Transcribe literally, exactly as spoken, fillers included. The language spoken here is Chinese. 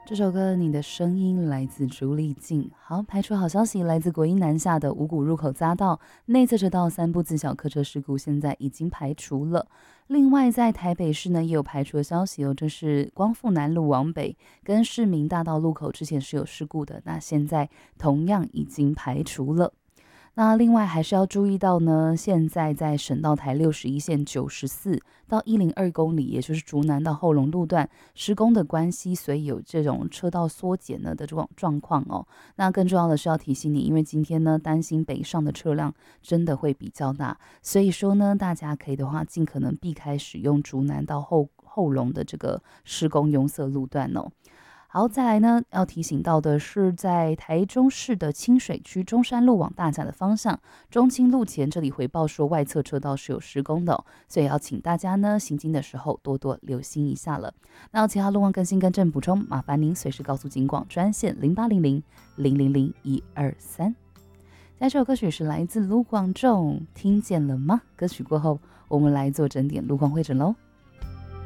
这首歌《你的声音》来自朱丽静。好，排除好消息，来自国一南下的五股入口匝道内侧车道三部自小客车事故，现在已经排除了。另外，在台北市呢也有排除的消息哦，这是光复南路往北跟市民大道路口之前是有事故的，那现在同样已经排除了。那另外还是要注意到呢，现在在省道台六十一线九十四到一零二公里，也就是竹南到后龙路段施工的关系，所以有这种车道缩减呢的这种状况哦。那更重要的是要提醒你，因为今天呢担心北上的车辆真的会比较大，所以说呢大家可以的话尽可能避开使用竹南到后后龙的这个施工拥塞路段哦。好，再来呢，要提醒到的是，在台中市的清水区中山路往大甲的方向，中清路前这里回报说外侧车道是有施工的、哦，所以要请大家呢行经的时候多多留心一下了。那有其他路况更新跟正补充，麻烦您随时告诉警广专线零八零零零零零一二三。下这首歌曲是来自卢广仲，听见了吗？歌曲过后，我们来做整点路况会诊喽。